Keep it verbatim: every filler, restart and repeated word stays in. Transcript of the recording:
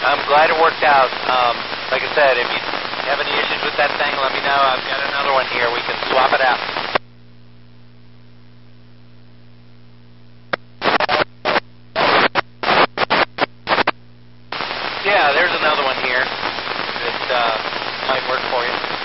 I'm glad it worked out. Um, like I said, if you have any issues with that thing, let me know. I've got another one here. We can swap it out. Yeah, there's another one here that uh, might work for you.